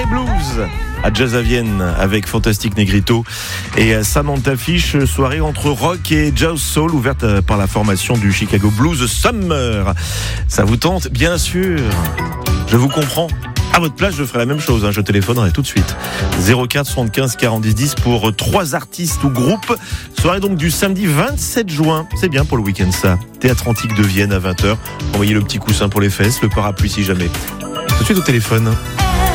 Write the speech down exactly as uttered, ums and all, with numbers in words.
Blues à Jazz à Vienne avec Fantastic Negrito et Samantha Fish, soirée entre rock et jazz soul ouverte par la formation du Chicago Blues Summer. Ça vous tente? Bien sûr, je vous comprends. À votre place, je ferai la même chose, hein. Je téléphonerai tout de suite. zéro quatre soixante-quinze quarante dix pour trois artistes ou groupes. Soirée donc du samedi vingt-sept juin. C'est bien pour le week-end ça. Théâtre Antique de Vienne à vingt heures. Envoyez le petit coussin pour les fesses, le parapluie si jamais. Tout de suite au téléphone.